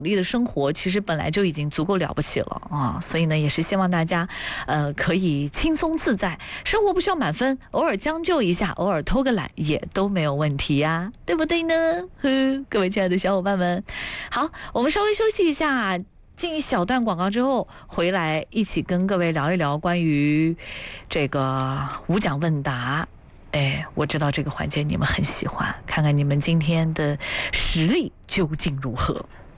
力的生活其实本来就已经足够了不起了啊，所以呢，也是希望大家，可以轻松自在，生活不需要满分，偶尔将就一下，偶尔偷个懒也都没有问题呀，对不对呢？各位亲爱的小伙伴们，好，我们稍微休息一下，进一小段广告之后回来，一起跟各位聊一聊关于这个无奖问答。哎，我知道这个环节你们很喜欢，看看你们今天的实力究竟如何。